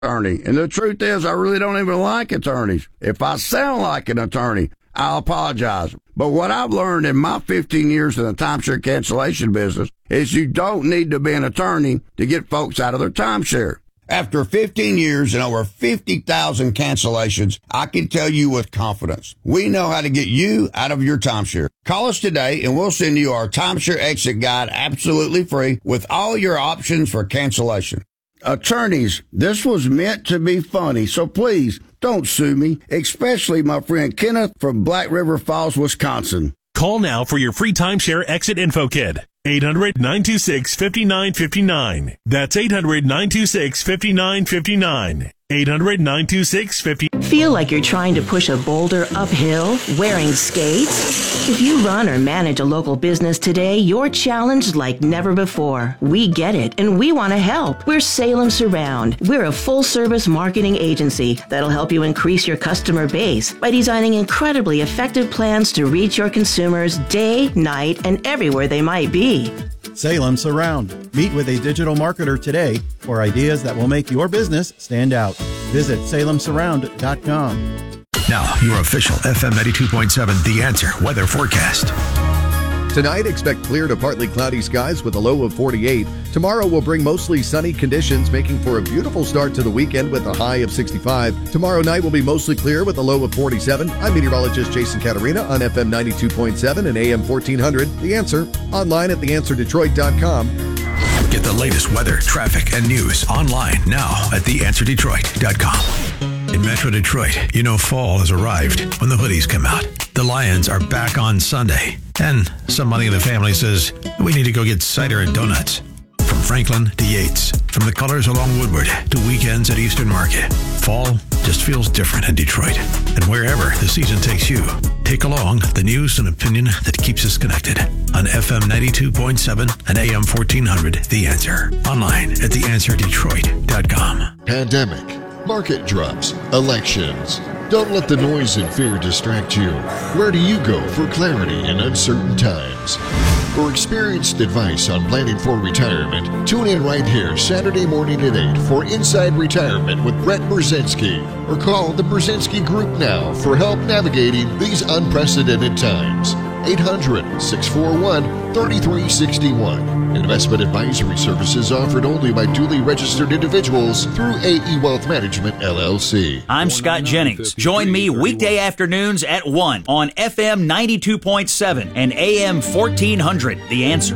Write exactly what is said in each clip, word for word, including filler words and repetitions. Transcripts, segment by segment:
attorney. And the truth is, I really don't even like attorneys. If I sound like an attorney, I'll apologize. But what I've learned in my fifteen years in the timeshare cancellation business is you don't need to be an attorney to get folks out of their timeshare. After fifteen years and over fifty thousand cancellations, I can tell you with confidence, we know how to get you out of your timeshare. Call us today and we'll send you our timeshare exit guide absolutely free with all your options for cancellation. Attorneys, this was meant to be funny, so please don't sue me, especially my friend Kenneth from Black River Falls, Wisconsin. Call now for your free timeshare exit info kit. eight hundred, nine two six, five nine five nine. That's eight hundred, nine two six, five nine five nine. eight hundred, nine two six, five nine. Feel like you're trying to push a boulder uphill wearing skates? If you run or manage a local business today, you're challenged like never before. We get it, and we want to help. We're Salem Surround. We're a full-service marketing agency that'll help you increase your customer base by designing incredibly effective plans to reach your consumers day, night, and everywhere they might be. Salem Surround. Meet with a digital marketer today for ideas that will make your business stand out. Visit salem surround dot com. Now, your official F M ninety-two point seven The Answer weather forecast. Tonight, expect clear to partly cloudy skies with a low of forty-eight. Tomorrow will bring mostly sunny conditions, making for a beautiful start to the weekend with a high of sixty-five. Tomorrow night will be mostly clear with a low of forty-seven. I'm meteorologist Jason Catarina on F M ninety-two point seven and A M fourteen hundred. The Answer, online at the answer detroit dot com. Get the latest weather, traffic, and news online now at the answer detroit dot com. In Metro Detroit, you know fall has arrived when the hoodies come out. The Lions are back on Sunday. And somebody in the family says, we need to go get cider and donuts. From Franklin to Yates, from the colors along Woodward to weekends at Eastern Market, fall just feels different in Detroit. And wherever the season takes you, take along the news and opinion that keeps us connected on F M ninety-two point seven and A M fourteen hundred. The Answer. Online at the answer detroit dot com. Pandemic, market drops, elections. Don't let the noise and fear distract you. Where do you go for clarity in uncertain times? For experienced advice on planning for retirement, tune in right here Saturday morning at eight for Inside Retirement with Brett Brzezinski, or call the Brzezinski Group now for help navigating these unprecedented times. eight hundred, six four one, three three six one. Investment advisory services offered only by duly registered individuals through A E Wealth Management, L L C. I'm Scott Jennings. Join me weekday afternoons at one on F M ninety-two point seven and A M fourteen hundred. The Answer.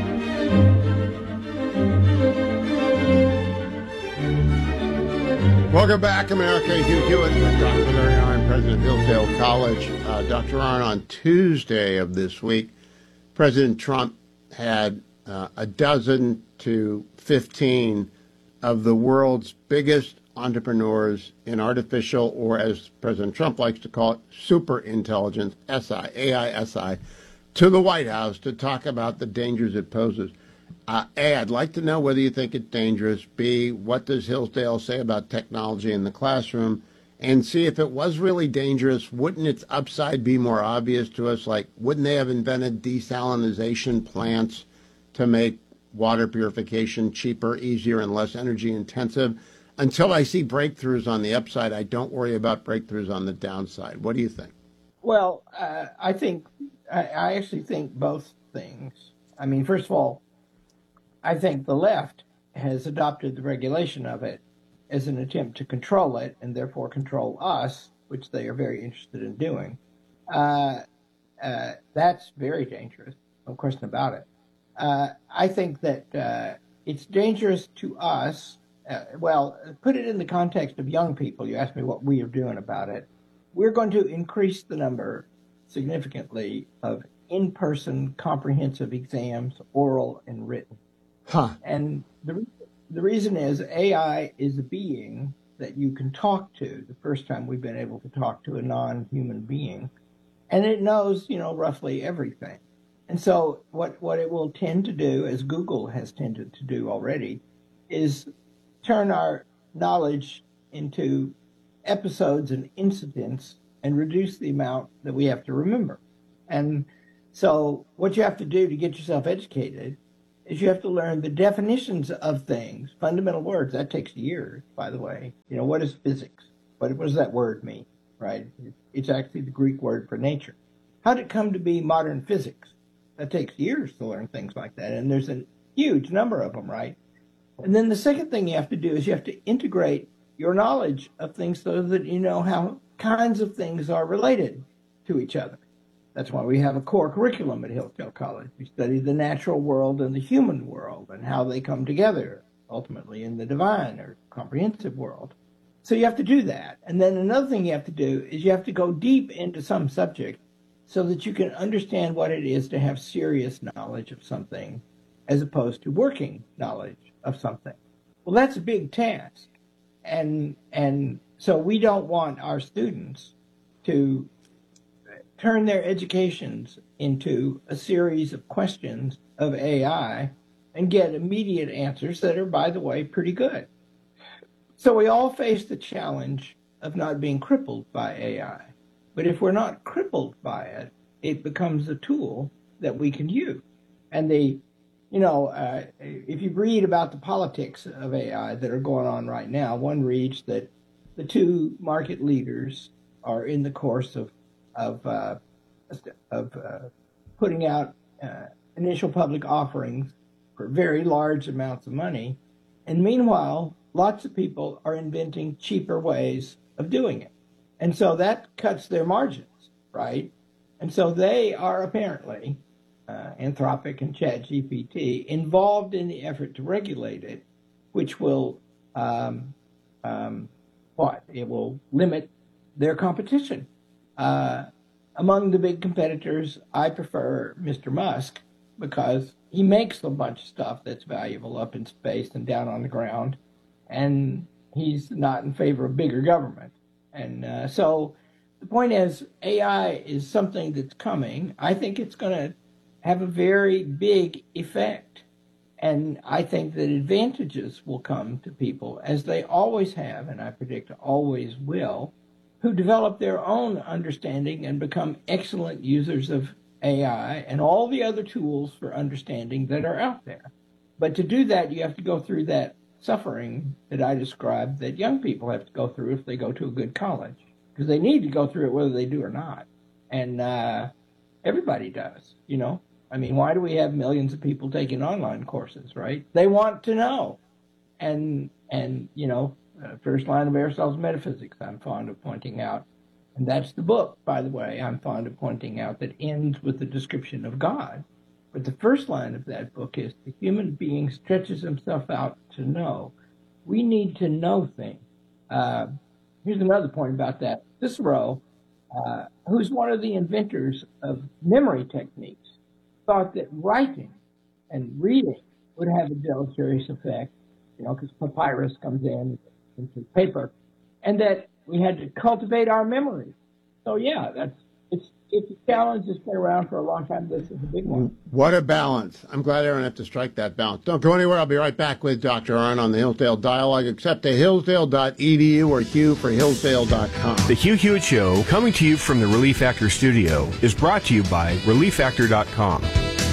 Welcome back, America. Hugh Hewitt with Doctor Larry Arnn, President of Hillsdale College. Uh, Doctor Arnn, on Tuesday of this week, President Trump had uh, a dozen to fifteen of the world's biggest entrepreneurs in artificial, or as President Trump likes to call it, super intelligence, S I, A I S I, to the White House to talk about the dangers it poses. Uh, A, I'd like to know whether you think it's dangerous. B, what does Hillsdale say about technology in the classroom? And C, if it was really dangerous, wouldn't its upside be more obvious to us? Like, wouldn't they have invented desalinization plants to make water purification cheaper, easier, and less energy intensive? Until I see breakthroughs on the upside, I don't worry about breakthroughs on the downside. What do you think? Well, uh, I think, I, I actually think both things. I mean, first of all, I think the left has adopted the regulation of it as an attempt to control it and therefore control us, which they are very interested in doing. Uh, uh, that's very dangerous, no question about it. Uh, I think that uh, it's dangerous to us. Uh, well, put it in the context of young people. You asked me what we are doing about it. We're going to increase the number significantly of in-person comprehensive exams, oral and written. Huh. And the the reason is A I is a being that you can talk to. The first time we've been able to talk to a non-human being, and it knows, you know, roughly everything. And so what, what it will tend to do, as Google has tended to do already, is turn our knowledge into episodes and incidents and reduce the amount that we have to remember. And so what you have to do to get yourself educated is you have to learn the definitions of things, fundamental words. That takes years, by the way. You know, what is physics? What, what does that word mean, right? It's actually the Greek word for nature. How did it come to be modern physics? That takes years to learn things like that, and there's a huge number of them, right? And then the second thing you have to do is you have to integrate your knowledge of things so that you know how kinds of things are related to each other. That's why we have a core curriculum at Hillsdale College. We study the natural world and the human world and how they come together, ultimately in the divine or comprehensive world. So you have to do that. And then another thing you have to do is you have to go deep into some subject so that you can understand what it is to have serious knowledge of something as opposed to working knowledge of something. Well, that's a big task. And and so we don't want our students to turn their educations into a series of questions of A I and get immediate answers that are, by the way, pretty good. So we all face the challenge of not being crippled by A I. But if we're not crippled by it, it becomes a tool that we can use. And the, you know, uh, if you read about the politics of A I that are going on right now, one reads that the two market leaders are in the course of of uh, of uh, putting out uh, initial public offerings for very large amounts of money, and meanwhile, lots of people are inventing cheaper ways of doing it, and so that cuts their margins, right? And so they are apparently, uh, Anthropic and ChatGPT, involved in the effort to regulate it, which will, um, um, what? It will limit their competition. Uh, among the big competitors, I prefer Mister Musk because he makes a bunch of stuff that's valuable up in space and down on the ground, and he's not in favor of bigger government. And uh, so the point is, A I is something that's coming. I think it's going to have a very big effect, and I think that advantages will come to people, as they always have, and I predict always will, who develop their own understanding and become excellent users of A I and all the other tools for understanding that are out there. But to do that, you have to go through that suffering that I described that young people have to go through if they go to a good college, because they need to go through it whether they do or not. And uh, everybody does, you know. I mean, why do we have millions of people taking online courses, right? They want to know. And, and you know, Uh, first line of Aristotle's Metaphysics, I'm fond of pointing out. And that's the book, by the way, I'm fond of pointing out, that ends with the description of God. But the first line of that book is, the human being stretches himself out to know. We need to know things. Uh, here's another point about that. Cicero, uh, who's one of the inventors of memory techniques, thought that writing and reading would have a deleterious effect, you know, because papyrus comes in into paper, and that we had to cultivate our memory. So yeah, that's it's it's a challenge that's been around for a long time. This is a big one. What a balance. I'm glad I don't have to strike that balance. Don't go anywhere. I'll be right back with Doctor Arnn on the Hillsdale Dialogue, except to hillsdale dot e d u or Hugh for hillsdale dot com. The Hugh Hewitt Show, coming to you from the Relief Factor studio, is brought to you by relief factor dot com.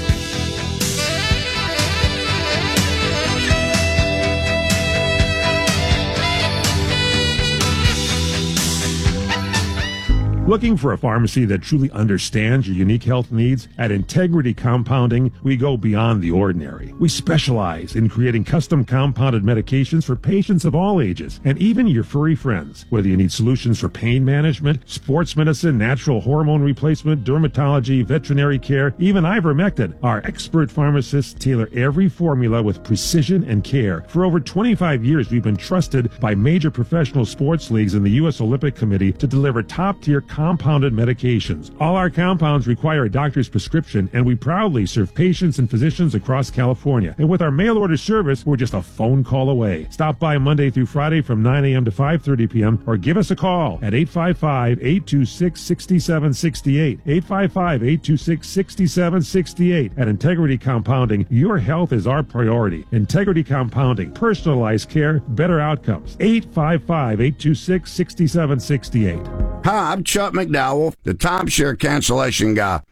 Looking for a pharmacy that truly understands your unique health needs? At Integrity Compounding, we go beyond the ordinary. We specialize in creating custom compounded medications for patients of all ages, and even your furry friends. Whether you need solutions for pain management, sports medicine, natural hormone replacement, dermatology, veterinary care, even ivermectin, our expert pharmacists tailor every formula with precision and care. For over twenty-five years, we've been trusted by major professional sports leagues and the U S Olympic Committee to deliver top-tier compounded medications. All our compounds require a doctor's prescription, and we proudly serve patients and physicians across California. And with our mail order service, we're just a phone call away. Stop by Monday through Friday from nine a.m. to five thirty p.m. or give us a call at eight five five, eight two six, six seven six eight. eight five five, eight two six, six seven six eight. At Integrity Compounding, your health is our priority. Integrity Compounding, personalized care, better outcomes. eight five five, eight two six, six seven six eight. Hi, I'm Chuck McDowell, the timeshare cancellation guy.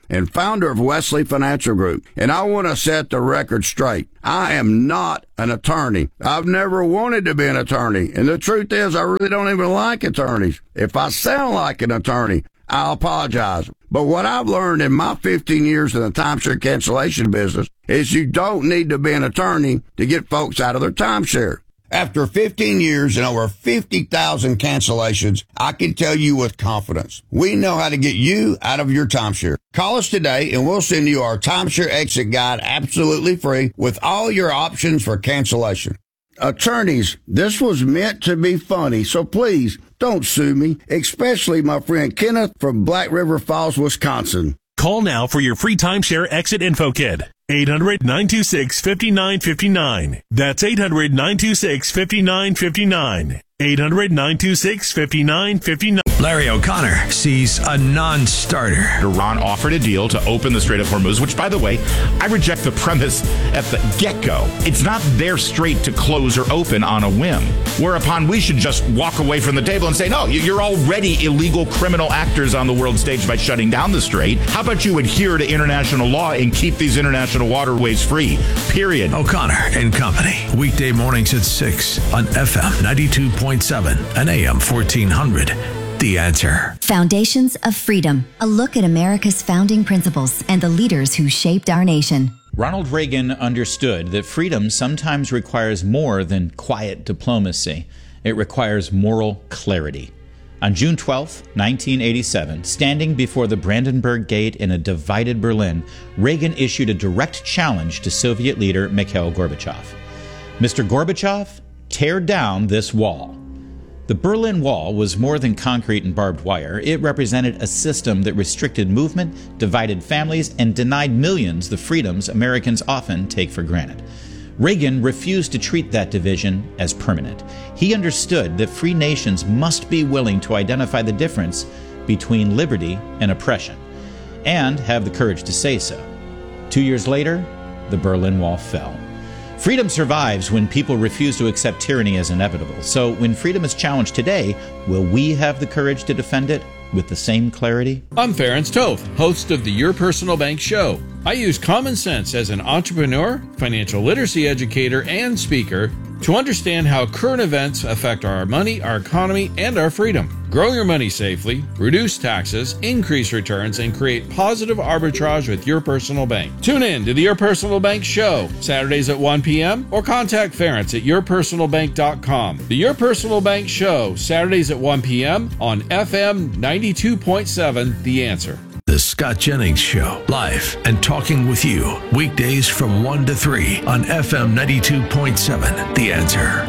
and founder of Wesley Financial Group. And I want to set the record straight. I am not an attorney. I've never wanted to be an attorney. And the truth is, I really don't even like attorneys. If I sound like an attorney, I'll apologize. But what I've learned in my fifteen years in the timeshare cancellation business is you don't need to be an attorney to get folks out of their timeshare. After fifteen years and over fifty thousand cancellations, I can tell you with confidence, we know how to get you out of your timeshare. Call us today and we'll send you our timeshare exit guide absolutely free with all your options for cancellation. Attorneys, this was meant to be funny, so please don't sue me, especially my friend Kenneth from Black River Falls, Wisconsin. Call now for your free timeshare exit info kit. eight hundred, nine two six, five nine five nine. That's eight hundred, nine two six, five nine five nine. eight hundred, nine two six, five nine five nine. Larry O'Connor sees a non-starter. Iran offered a deal to open the Strait of Hormuz, which, by the way, I reject the premise at the get-go. It's not their strait to close or open on a whim, whereupon we should just walk away from the table and say, no, you're already illegal criminal actors on the world stage by shutting down the strait. How about you adhere to international law and keep these international waterways free, period. O'Connor and Company, weekday mornings at six on F M ninety-two point seven and A M fourteen hundred. The Answer. Foundations of Freedom, a look at America's founding principles and the leaders who shaped our nation. Ronald Reagan understood that freedom sometimes requires more than quiet diplomacy. It requires moral clarity. On June twelfth, nineteen eighty-seven, standing before the Brandenburg Gate in a divided Berlin, Reagan issued a direct challenge to Soviet leader Mikhail Gorbachev. Mister Gorbachev, tear down this wall. The Berlin Wall was more than concrete and barbed wire. It represented a system that restricted movement, divided families, and denied millions the freedoms Americans often take for granted. Reagan refused to treat that division as permanent. He understood that free nations must be willing to identify the difference between liberty and oppression, and have the courage to say so. Two years later, the Berlin Wall fell. Freedom survives when people refuse to accept tyranny as inevitable. So when freedom is challenged today, will we have the courage to defend it with the same clarity? I'm Ferenc Toth, host of the Your Personal Bank Show. I use common sense as an entrepreneur, financial literacy educator, and speaker to understand how current events affect our money, our economy, and our freedom. Grow your money safely, reduce taxes, increase returns, and create positive arbitrage with Your Personal Bank. Tune in to the Your Personal Bank Show, Saturdays at one p.m. or contact Ferenc at your personal bank dot com. The Your Personal Bank Show, Saturdays at one p.m. on F M ninety-two point seven, The Answer. The Scott Jennings Show, live and talking with you, weekdays from one to three on F M ninety-two point seven, The Answer.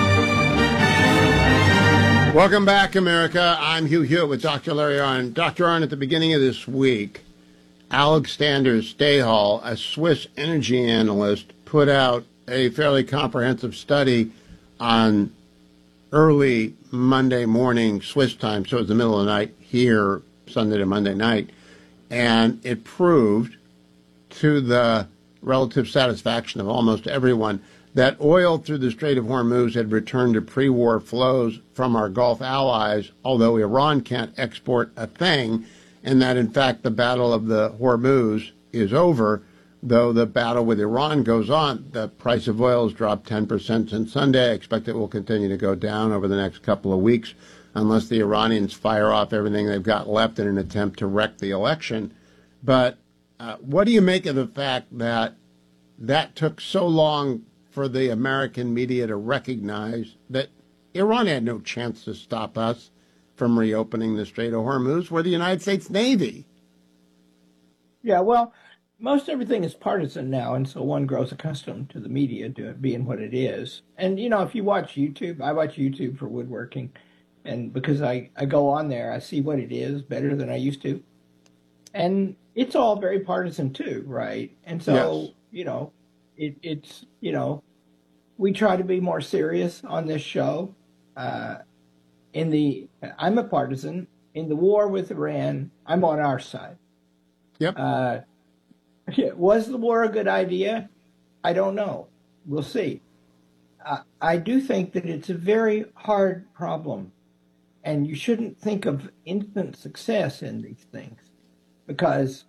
Welcome back, America. I'm Hugh Hewitt with Doctor Larry Arnn. Doctor Arnn, at the beginning of this week, Alexander Stahel, a Swiss energy analyst, put out a fairly comprehensive study on early Monday morning Swiss time, so it was the middle of the night here, Sunday to Monday night, and it proved to the relative satisfaction of almost everyone that oil through the Strait of Hormuz had returned to pre-war flows from our Gulf allies, although Iran can't export a thing, and that, in fact, the battle of the Hormuz is over, though the battle with Iran goes on. The price of oil has dropped ten percent since Sunday. I expect it will continue to go down over the next couple of weeks unless the Iranians fire off everything they've got left in an attempt to wreck the election. But uh, what do you make of the fact that that took so long for the American media to recognize that Iran had no chance to stop us from reopening the Strait of Hormuz? We're the United States Navy. Yeah, well, most everything is partisan now, and so one grows accustomed to the media to it being what it is. And, you know, if you watch YouTube, I watch YouTube for woodworking, and because I, I go on there, I see what it is better than I used to. And it's all very partisan too, right? And so, yes. you know, It, it's, you know, we try to be more serious on this show. Uh, in the, I'm a partisan. In the war with Iran, I'm on our side. Yep. Uh, was the war a good idea? I don't know. We'll see. Uh, I do think that it's a very hard problem, and you shouldn't think of instant success in these things, because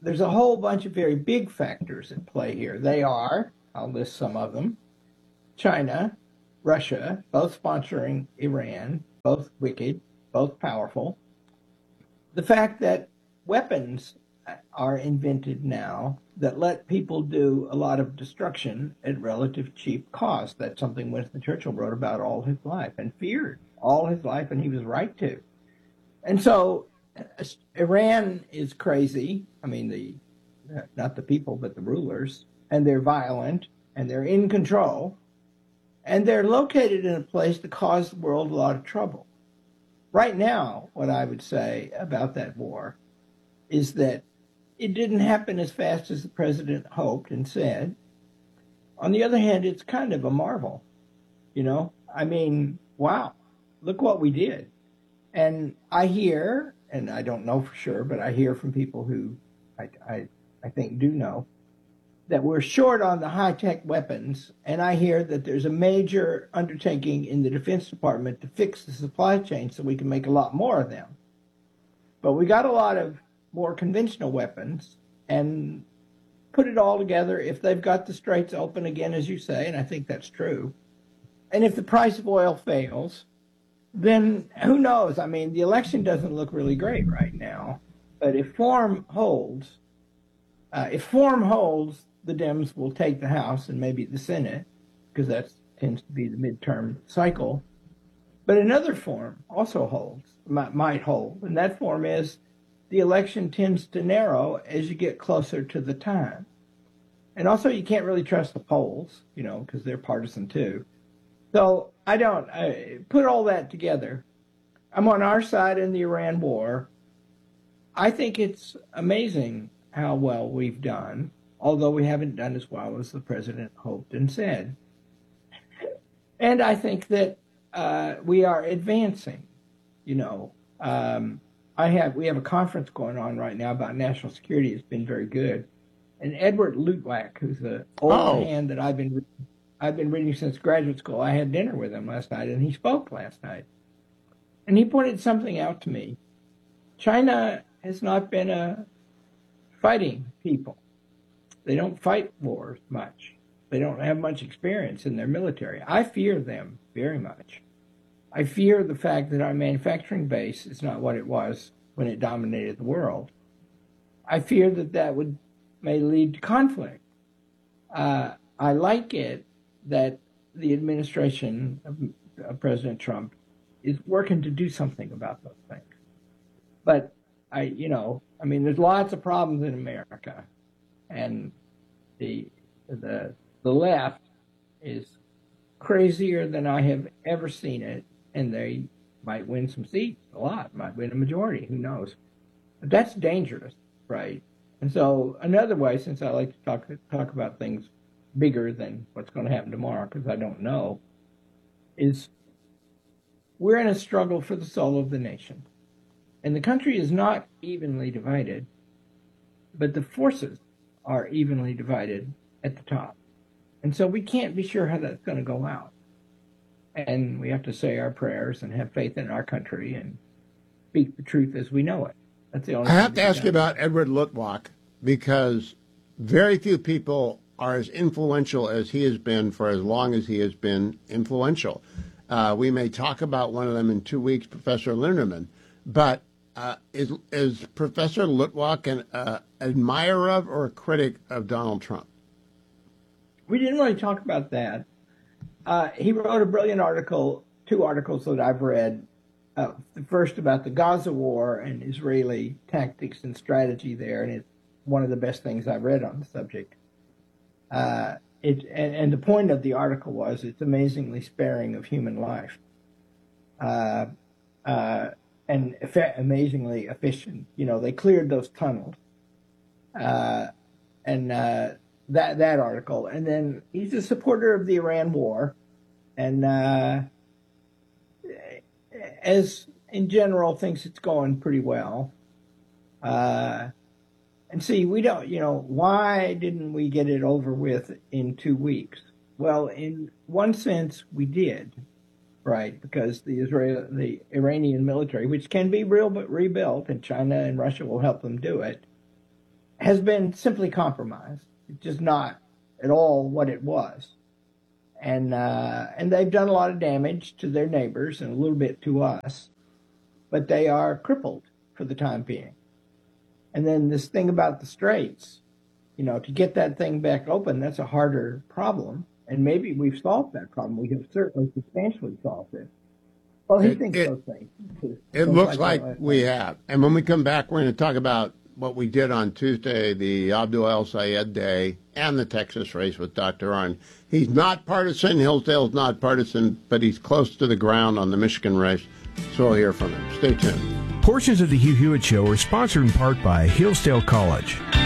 there's a whole bunch of very big factors at play here. They are, I'll list some of them, China, Russia, both sponsoring Iran, both wicked, both powerful. The fact that weapons are invented now that let people do a lot of destruction at relative cheap cost. That's something Winston Churchill wrote about all his life and feared all his life, and he was right to. And so Iran is crazy. I mean, the not the people, but the rulers, and they're violent, and they're in control, and they're located in a place to cause the world a lot of trouble. Right now, what I would say about that war is that it didn't happen as fast as the president hoped and said. On the other hand, it's kind of a marvel, you know? I mean, wow, look what we did. And I hear, and I don't know for sure, but I hear from people who I, I, I think do know, that we're short on the high-tech weapons, and I hear that there's a major undertaking in the Defense Department to fix the supply chain so we can make a lot more of them. But we got a lot of more conventional weapons, and put it all together, if they've got the straits open again, as you say, and I think that's true, and if the price of oil fails, then who knows? I mean, the election doesn't look really great right now, but if form holds, uh, if form holds, the Dems will take the House and maybe the Senate, because that tends to be the midterm cycle. But another form also holds, might, might hold, and that form is the election tends to narrow as you get closer to the time. And also, you can't really trust the polls, you know, because they're partisan too. So I don't I, put all that together. I'm on our side in the Iran war. I think it's amazing how well we've done, although we haven't done as well as the president hoped and said. And I think that uh, we are advancing, you know. Um, I have we have a conference going on right now about national security. It's been very good. And Edward Luttwak, who's an old oh. hand that I've been I've been reading since graduate school, I had dinner with him last night, and he spoke last night. And he pointed something out to me. China has not been a fighting people. They don't fight wars much. They don't have much experience in their military. I fear them very much. I fear the fact that our manufacturing base is not what it was when it dominated the world. I fear that that would may lead to conflict. Uh, I like it that the administration of, of President Trump is working to do something about those things. But I, you know, I mean, there's lots of problems in America, and the the the left is crazier than I have ever seen it. And they might win some seats, a lot, might win a majority, who knows. But that's dangerous, right? And so another way, since I like to talk talk about things bigger than what's going to happen tomorrow, because I don't know, is we're in a struggle for the soul of the nation. And the country is not evenly divided, but the forces are evenly divided at the top. And so we can't be sure how that's going to go out. And we have to say our prayers and have faith in our country and speak the truth as we know it. That's the only I have to ask done. you about Edward Luttwak, because very few people are as influential as he has been for as long as he has been influential. Uh, we may talk about one of them in two weeks, Professor Linderman. But uh, is, is Professor Luttwak an uh, admirer of or a critic of Donald Trump? We didn't really talk about that. Uh, he wrote a brilliant article, two articles that I've read. Uh, the first about the Gaza war and Israeli tactics and strategy there, and it's one of the best things I've read on the subject. Uh, it and, and the point of the article was it's amazingly sparing of human life, uh, uh, and eff- amazingly efficient. You know, they cleared those tunnels, uh, and. Uh, That that article, and then he's a supporter of the Iran war, and uh, as in general thinks it's going pretty well. Uh, and see, we don't, you know, why didn't we get it over with in two weeks? Well, in one sense, we did, right? Because the Israel, the Iranian military, which can be real but rebuilt, and China and Russia will help them do it, has been simply compromised. It's just not at all what it was. And uh, and they've done a lot of damage to their neighbors and a little bit to us, but they are crippled for the time being. And then this thing about the straits, you know, to get that thing back open, that's a harder problem. And maybe we've solved that problem. We have certainly substantially solved it. Well, he it, thinks it, those things. It looks like, like we have. And when we come back, we're going to talk about what we did on Tuesday, the Abdul El Sayed Day, and the Texas race with Doctor Arnn. He's not partisan. Hillsdale's not partisan, but he's close to the ground on the Michigan race. So we'll hear from him. Stay tuned. Portions of the Hugh Hewitt Show are sponsored in part by Hillsdale College.